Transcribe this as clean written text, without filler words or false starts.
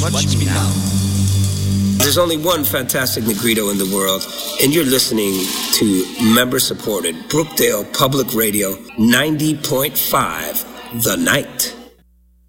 Watch Me Now. There's only one fantastic Negrito in the world, and you're listening to member-supported Brookdale Public Radio 90.5 The Night.